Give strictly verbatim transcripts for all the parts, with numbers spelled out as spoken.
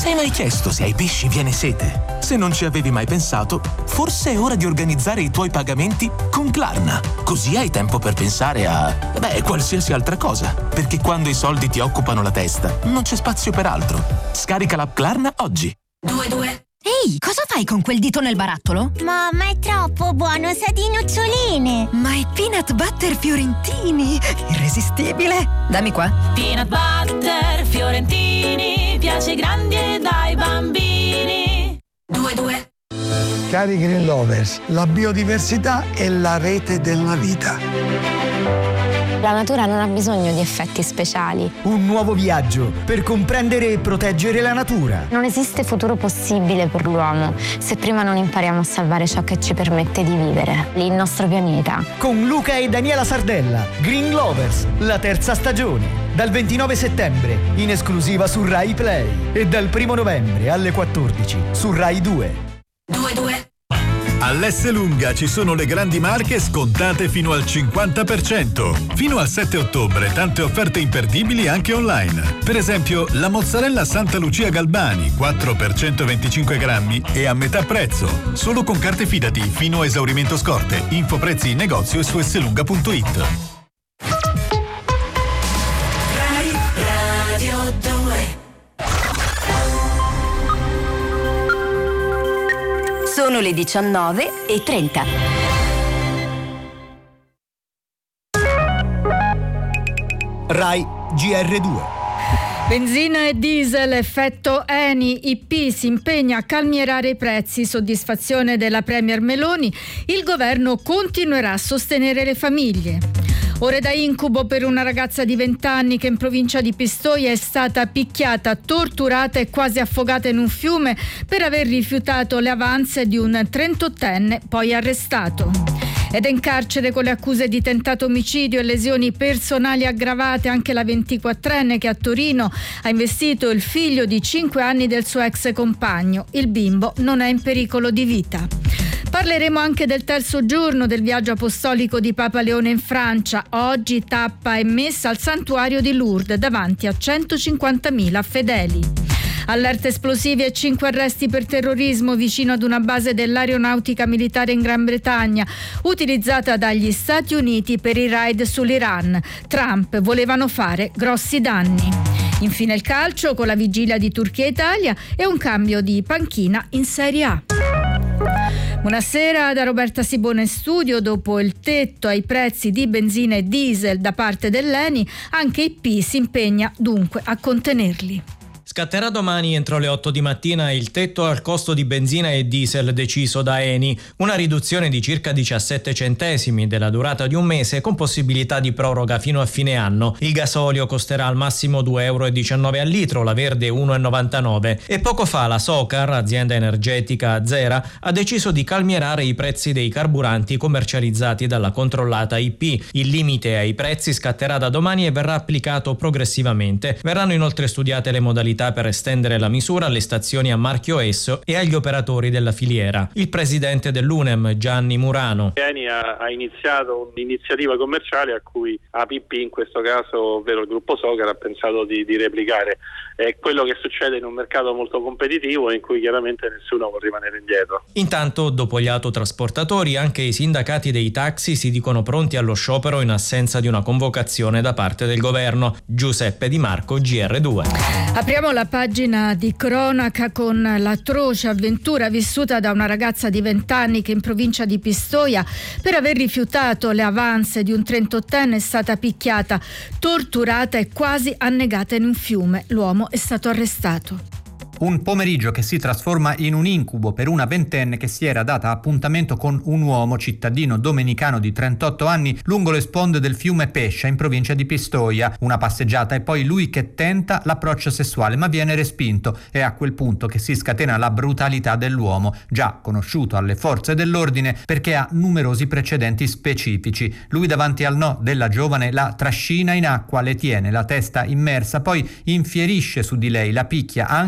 Ti sei mai chiesto se ai pesci viene sete? Se non ci avevi mai pensato, forse è ora di organizzare i tuoi pagamenti con Klarna. Così hai tempo per pensare a, beh, qualsiasi altra cosa. Perché quando i soldi ti occupano la testa, non c'è spazio per altro. Scarica l'app Klarna oggi. Due, due. Ehi, cosa fai con quel dito nel barattolo? Mamma, è troppo buono, sa di noccioline. Ma è peanut butter fiorentini, irresistibile. Dammi qua. Peanut butter fiorentini, piace grandi e dai bambini. Due, due. Cari Green Lovers, la biodiversità è la rete della vita. La natura non ha bisogno di effetti speciali. Un nuovo viaggio per comprendere e proteggere la natura. Non esiste futuro possibile per l'uomo se prima non impariamo a salvare ciò che ci permette di vivere, il nostro pianeta. Con Luca e Daniela Sardella, Green Lovers, la terza stagione. Dal ventinove settembre, in esclusiva su Rai Play. E dal primo novembre alle quattordici su Rai due. Due, due. All'Esselunga ci sono le grandi marche scontate fino al cinquanta per cento. Fino al sette ottobre tante offerte imperdibili anche online. Per esempio la mozzarella Santa Lucia Galbani quattro per centoventicinque grammi e a metà prezzo. Solo con carte Fidati fino a esaurimento scorte. Info prezzi in negozio e su esselunga punto it. Rai Radio due. Sono le diciannove e trenta. Rai G R due. Benzina e diesel, effetto Eni, I P si impegna a calmierare i prezzi, soddisfazione della Premier Meloni, il governo continuerà a sostenere le famiglie. Ore da incubo per una ragazza di venti anni che in provincia di Pistoia è stata picchiata, torturata e quasi affogata in un fiume per aver rifiutato le avanze di un trentottenne poi arrestato. Ed è in carcere con le accuse di tentato omicidio e lesioni personali aggravate anche la ventiquattrenne che a Torino ha investito il figlio di cinque anni del suo ex compagno. Il bimbo non è in pericolo di vita. Parleremo anche del terzo giorno del viaggio apostolico di Papa Leone in Francia. Oggi tappa e messa al santuario di Lourdes davanti a centocinquantamila fedeli. Allerta esplosivi e cinque arresti per terrorismo vicino ad una base dell'aeronautica militare in Gran Bretagna, utilizzata dagli Stati Uniti per i raid sull'Iran. Trump volevano fare grossi danni. Infine il calcio con la vigilia di Turchia-Italia e un cambio di panchina in Serie A. Buonasera da Roberta Sibona in studio. Dopo il tetto ai prezzi di benzina e diesel da parte dell'Eni, anche I P si impegna dunque a contenerli. Scatterà domani entro le otto di mattina il tetto al costo di benzina e diesel deciso da Eni, una riduzione di circa diciassette centesimi della durata di un mese con possibilità di proroga fino a fine anno. Il gasolio costerà al massimo due virgola diciannove euro al litro, la verde uno virgola novantanove. E poco fa la Socar, azienda energetica azera, ha deciso di calmierare i prezzi dei carburanti commercializzati dalla controllata I P. Il limite ai prezzi scatterà da domani e verrà applicato progressivamente. Verranno inoltre studiate le modalità per estendere la misura alle stazioni a marchio Esso e agli operatori della filiera. Il presidente dell'Unem, Gianni Murano. Eni ha, ha iniziato un'iniziativa commerciale a cui A P P, in questo caso ovvero il gruppo Socar, ha pensato di, di replicare. È quello che succede in un mercato molto competitivo in cui chiaramente nessuno può rimanere indietro. Intanto, dopo gli autotrasportatori, anche i sindacati dei taxi si dicono pronti allo sciopero in assenza di una convocazione da parte del governo. Giuseppe Di Marco, G R due. Apriamo la pagina di cronaca con l'atroce avventura vissuta da una ragazza di venti anni che in provincia di Pistoia, per aver rifiutato le avanze di un trentottenne, è stata picchiata, torturata e quasi annegata in un fiume. L'uomo è stato arrestato. Un pomeriggio che si trasforma in un incubo per una ventenne che si era data appuntamento con un uomo cittadino domenicano di trentotto anni lungo le sponde del fiume Pescia in provincia di Pistoia. Una passeggiata e poi lui che tenta l'approccio sessuale ma viene respinto. È a quel punto che si scatena la brutalità dell'uomo, già conosciuto alle forze dell'ordine perché ha numerosi precedenti specifici. Lui davanti al no della giovane la trascina in acqua, le tiene la testa immersa, poi infierisce su di lei, la picchia anche con una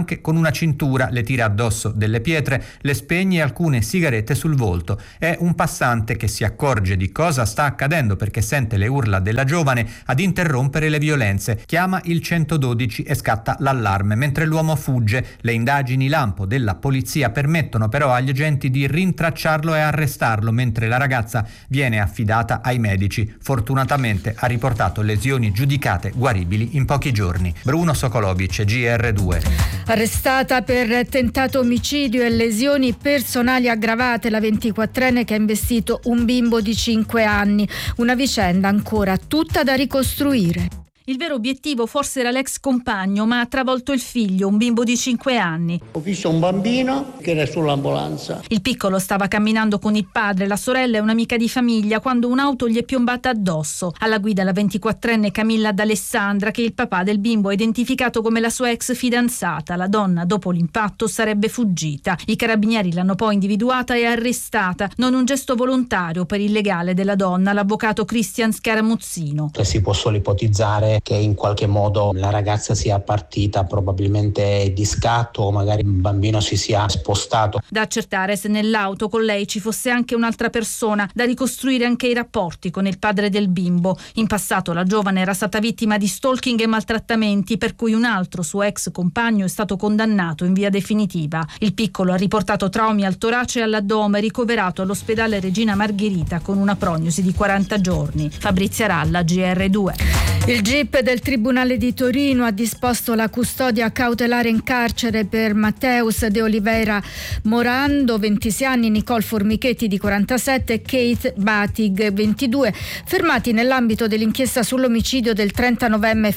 una cintura, le tira addosso delle pietre, le spegne alcune sigarette sul volto. È un passante che si accorge di cosa sta accadendo perché sente le urla della giovane ad interrompere le violenze. Chiama il centododici e scatta l'allarme mentre l'uomo fugge. Le indagini lampo della polizia permettono però agli agenti di rintracciarlo e arrestarlo mentre la ragazza viene affidata ai medici. Fortunatamente ha riportato lesioni giudicate guaribili in pochi giorni. Bruno Sokolovic, G R due. Arrestata per tentato omicidio e lesioni personali aggravate la ventiquattrenne che ha investito un bimbo di cinque anni. Una vicenda ancora tutta da ricostruire. Il vero obiettivo forse era l'ex compagno, ma ha travolto il figlio, un bimbo di cinque anni. Ho visto un bambino che era sull'ambulanza. Il piccolo stava camminando con il padre, la sorella e un'amica di famiglia quando un'auto gli è piombata addosso. Alla guida la ventiquattrenne Camilla D'Alessandra, che il papà del bimbo ha identificato come la sua ex fidanzata. La donna, dopo l'impatto, sarebbe fuggita. I carabinieri l'hanno poi individuata e arrestata. Non un gesto volontario per il legale della donna, l'avvocato Cristian Scaramuzzino. Si può solo ipotizzare che in qualche modo la ragazza sia partita probabilmente di scatto o magari il bambino si sia spostato. Da accertare se nell'auto con lei ci fosse anche un'altra persona, da ricostruire anche i rapporti con il padre del bimbo. In passato la giovane era stata vittima di stalking e maltrattamenti per cui un altro suo ex compagno è stato condannato in via definitiva. Il piccolo ha riportato traumi al torace e all'addome, ricoverato all'ospedale Regina Margherita con una prognosi di quaranta giorni. Fabrizia Ralla, G R due. Il G I P del Tribunale di Torino ha disposto la custodia cautelare in carcere per Matteus De Oliveira Morando, ventisei anni, Nicole Formichetti di quarantasette e Kate Batig, ventidue, fermati nell'ambito dell'inchiesta sull'omicidio del trentanovenne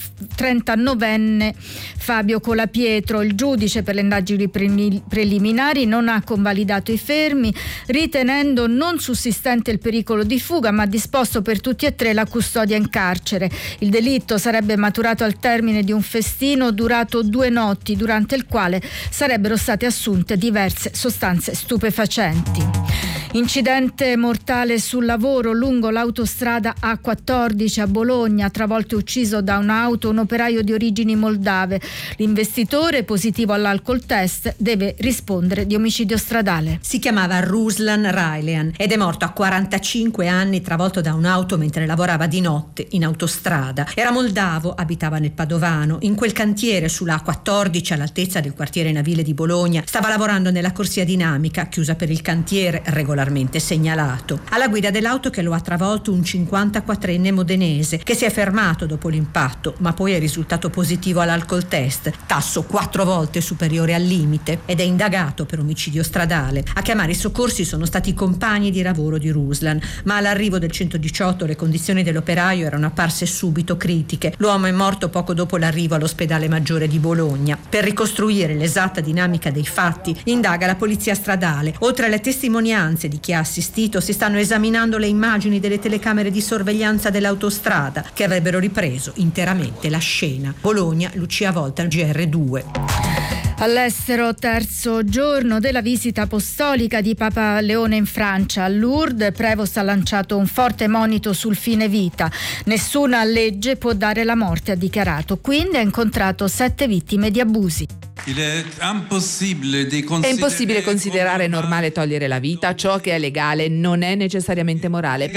Fabio Colapietro. Il giudice per le indagini preliminari non ha convalidato i fermi, ritenendo non sussistente il pericolo di fuga, ma ha disposto per tutti e tre la custodia in carcere. Il delitto sarebbe maturato al termine di un festino durato due notti, durante il quale sarebbero state assunte diverse sostanze stupefacenti. Incidente mortale sul lavoro lungo l'autostrada A quattordici a Bologna, travolto e ucciso da un'auto un operaio di origini moldave. L'investitore, positivo all'alcol test, deve rispondere di omicidio stradale. Si chiamava Ruslan Railean ed è morto a quarantacinque anni travolto da un'auto mentre lavorava di notte in autostrada. Era moldavo, abitava nel Padovano. In quel cantiere sulla A quattordici all'altezza del quartiere navile di Bologna stava lavorando nella corsia dinamica chiusa per il cantiere, regolarmente segnalato. Alla guida dell'auto che lo ha travolto un cinquantaquattrenne modenese che si è fermato dopo l'impatto ma poi è risultato positivo all'alcol test, tasso quattro volte superiore al limite, ed è indagato per omicidio stradale. A chiamare i soccorsi sono stati i compagni di lavoro di Ruslan, ma all'arrivo del centodiciotto le condizioni dell'operaio erano apparse subito critiche. L'uomo è morto poco dopo l'arrivo all'ospedale maggiore di Bologna. Per ricostruire l'esatta dinamica dei fatti indaga la polizia stradale. Oltre alle testimonianze di chi ha assistito, si stanno esaminando le immagini delle telecamere di sorveglianza dell'autostrada che avrebbero ripreso interamente la scena. Bologna, Lucia Volta, G R due. All'estero, terzo giorno della visita apostolica di Papa Leone in Francia. A Lourdes, Prevost ha lanciato un forte monito sul fine vita. Nessuna legge può dare la morte, ha dichiarato. Quindi ha incontrato sette vittime di abusi. È impossibile considerare normale togliere la vita. Ciò che è legale non è necessariamente morale.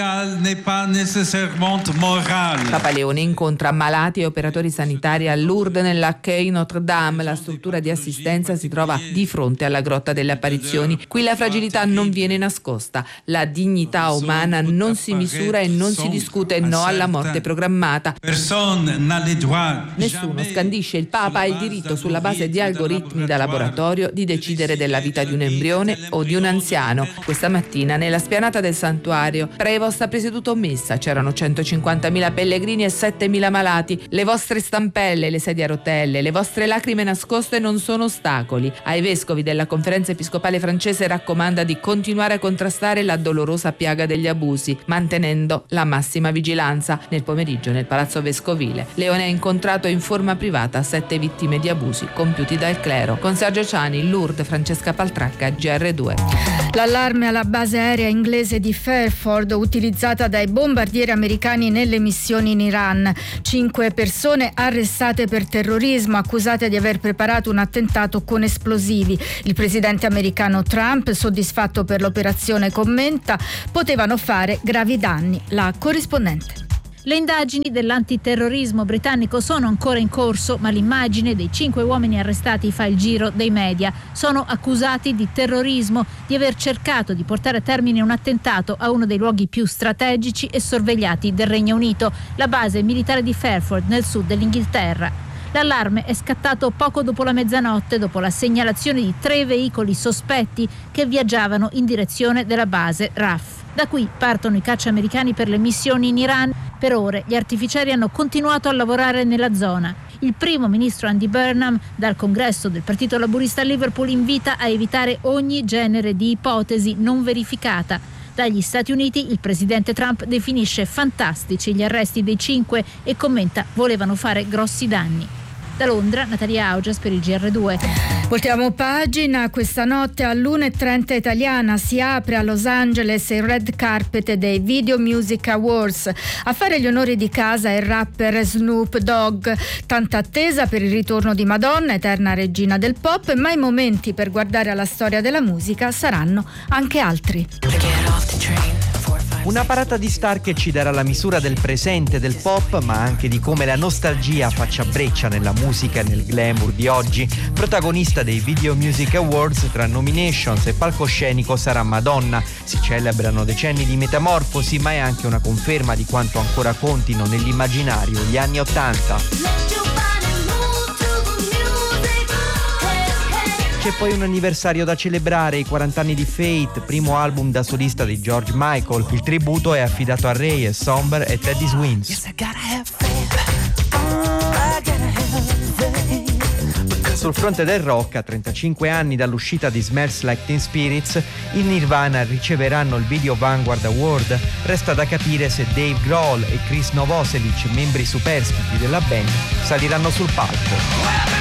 Papa Leone incontra malati e operatori sanitari a Lourdes nell'Accueil Notre-Dame. La struttura di assistenza si trova di fronte alla grotta delle apparizioni. Qui la fragilità non viene nascosta. La dignità umana non si misura e non si discute. No alla morte programmata. Nessuno, scandisce il Papa, ha il diritto sulla base di algoritmi da laboratorio di decidere della vita di un embrione o di un anziano. Questa mattina nella spianata del santuario Prevost ha presieduto messa. C'erano centocinquantamila pellegrini e settemila malati. Le vostre stampelle, le sedie a rotelle, le vostre lacrime nascoste non sono ostacoli. Ai vescovi della Conferenza Episcopale francese raccomanda di continuare a contrastare la dolorosa piaga degli abusi, mantenendo la massima vigilanza. Nel pomeriggio nel Palazzo Vescovile Leone ha incontrato in forma privata sette vittime di abusi compiuti guida il clero. Con Sergio Ciani, Lourdes, Francesca Paltracca, G R due. L'allarme alla base aerea inglese di Fairford, utilizzata dai bombardieri americani nelle missioni in Iran. Cinque persone arrestate per terrorismo, accusate di aver preparato un attentato con esplosivi. Il presidente americano Trump, soddisfatto per l'operazione, commenta: potevano fare gravi danni. La corrispondente. Le indagini dell'antiterrorismo britannico sono ancora in corso, ma l'immagine dei cinque uomini arrestati fa il giro dei media. Sono accusati di terrorismo, di aver cercato di portare a termine un attentato a uno dei luoghi più strategici e sorvegliati del Regno Unito, la base militare di Fairford nel sud dell'Inghilterra. L'allarme è scattato poco dopo la mezzanotte, dopo la segnalazione di tre veicoli sospetti che viaggiavano in direzione della base R A F. Da qui partono i caccia americani per le missioni in Iran. Per ore gli artificieri hanno continuato a lavorare nella zona. Il primo ministro Andy Burnham, dal congresso del Partito Laburista a Liverpool, invita a evitare ogni genere di ipotesi non verificata. Dagli Stati Uniti il presidente Trump definisce fantastici gli arresti dei cinque e commenta: volevano fare grossi danni. Da Londra, Natalia Augias per il G R due. Voltiamo pagina. Questa notte all'una e trenta italiana si apre a Los Angeles il red carpet dei Video Music Awards. A fare gli onori di casa è il rapper Snoop Dogg. Tanta attesa per il ritorno di Madonna, eterna regina del pop, ma i momenti per guardare alla storia della musica saranno anche altri. Una parata di star che ci darà la misura del presente del pop, ma anche di come la nostalgia faccia breccia nella musica e nel glamour di oggi. Protagonista dei Video Music Awards, tra nominations e palcoscenico, sarà Madonna. Si celebrano decenni di metamorfosi, ma è anche una conferma di quanto ancora contino nell'immaginario gli anni Ottanta. C'è poi un anniversario da celebrare, i quaranta anni di Faith, primo album da solista di George Michael. Il tributo è affidato a Ray, Somber e Teddy Swims. Sul fronte del rock, a trentacinque anni dall'uscita di Smells Like Teen Spirits, i Nirvana riceveranno il Video Vanguard Award. Resta da capire se Dave Grohl e Chris Novoselic, membri superstiti della band, saliranno sul palco.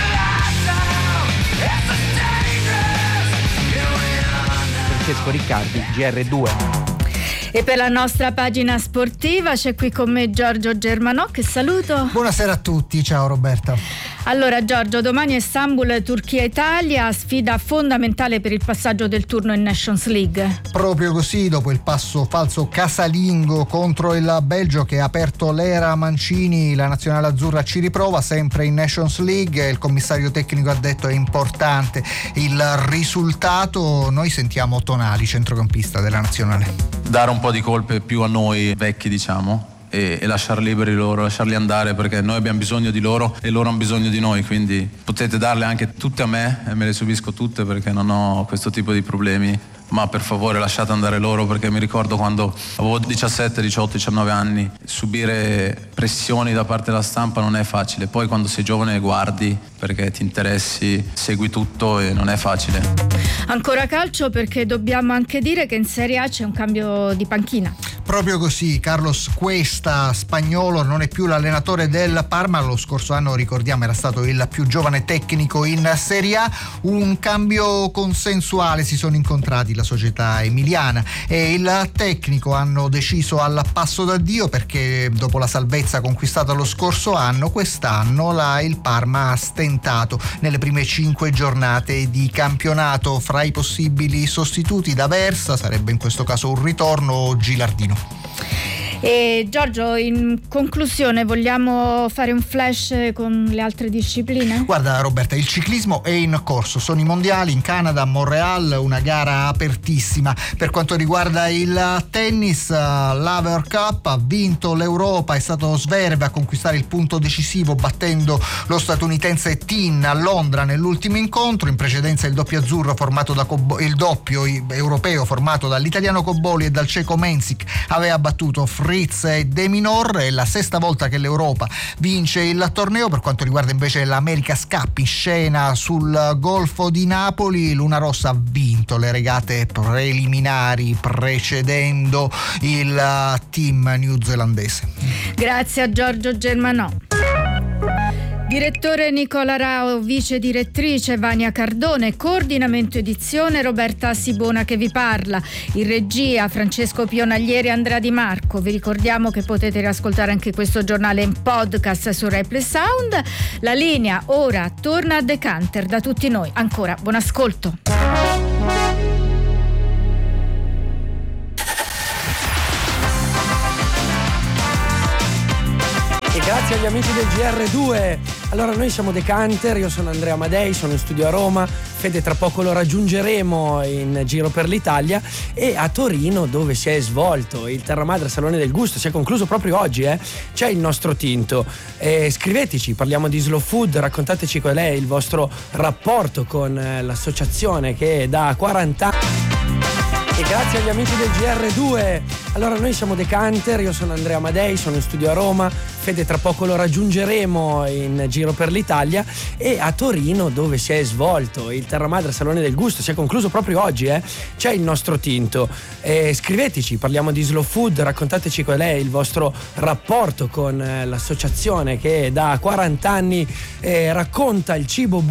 Francesco Riccardi, G R due. E per la nostra pagina sportiva c'è qui con me Giorgio Germanò, che saluto. Buonasera a tutti, ciao Roberta. Allora Giorgio, domani Istanbul, Turchia-Italia, sfida fondamentale per il passaggio del turno in Nations League. Proprio così, dopo il passo falso casalingo contro il Belgio che ha aperto l'era Mancini, la nazionale azzurra ci riprova sempre in Nations League. Il commissario tecnico ha detto è importante il risultato. Noi sentiamo Tonali, centrocampista della nazionale. Dare un po' di colpe più a noi vecchi, diciamo, e, e lasciar liberi loro, lasciarli andare, perché noi abbiamo bisogno di loro e loro hanno bisogno di noi, quindi potete darle anche tutte a me e me le subisco tutte perché non ho questo tipo di problemi, ma per favore lasciate andare loro, perché mi ricordo quando avevo diciassette, diciotto, diciannove anni, subire pressioni da parte della stampa non è facile, poi quando sei giovane guardi perché ti interessi, segui tutto e non è facile. Ancora calcio, perché dobbiamo anche dire che in Serie A c'è un cambio di panchina. Proprio così, Carlos Cuesta, spagnolo, non è più l'allenatore del Parma. Lo scorso anno, ricordiamo, era stato il più giovane tecnico in Serie A. Un cambio consensuale, si sono incontrati la società emiliana e il tecnico, hanno deciso al passo d'addio perché dopo la salvezza conquistata lo scorso anno, quest'anno la, il Parma ha stentato nelle prime cinque giornate di campionato. Fra i possibili sostituti da Versa sarebbe in questo caso un ritorno Gilardino. E Giorgio, in conclusione vogliamo fare un flash con le altre discipline? Guarda Roberta, il ciclismo è in corso, sono i mondiali in Canada, a Montreal, una gara apertissima. Per quanto riguarda il tennis, l'Aver Cup ha vinto l'Europa, è stato Zverev a conquistare il punto decisivo battendo lo statunitense Tin a Londra nell'ultimo incontro. In precedenza il doppio azzurro formato da Cobo- il doppio europeo formato dall'italiano Cobboli e dal ceco Menzik aveva battuto Fritz e De Minor. È la sesta volta che l'Europa vince il torneo. Per quanto riguarda invece l'America's Cup in scena sul Golfo di Napoli, Luna Rossa ha vinto le regate preliminari precedendo il team newzelandese. Grazie a Giorgio Germanò. Direttore Nicola Rao, vice direttrice Vania Cardone, coordinamento edizione Roberta Sibona che vi parla, in regia Francesco Pionaglieri e Andrea Di Marco. Vi ricordiamo che potete riascoltare anche questo giornale in podcast su Rai Play Sound. La linea ora torna a Decanter da tutti noi. Ancora buon ascolto. Grazie agli amici del G R due. Allora, noi siamo Decanter, io sono Andrea Amadei, sono in studio a Roma. Fede, tra poco lo raggiungeremo in giro per l'Italia, e a Torino, dove si è svolto il Terra Madre Salone del Gusto, si è concluso proprio oggi, eh? C'è il nostro tinto. Eh, scriveteci, parliamo di Slow Food, raccontateci qual è il vostro rapporto con eh, l'associazione che da quaranta anni. E grazie agli amici del G R due. Allora, noi siamo Decanter, io sono Andrea Amadei, sono in studio a Roma. Fede, tra poco lo raggiungeremo in giro per l'Italia, e a Torino, dove si è svolto il Terra Madre Salone del Gusto, si è concluso proprio oggi, eh? C'è il nostro tinto. Eh, scriveteci, parliamo di Slow Food, raccontateci qual è il vostro rapporto con eh, l'associazione che da quaranta anni eh, racconta il cibo buono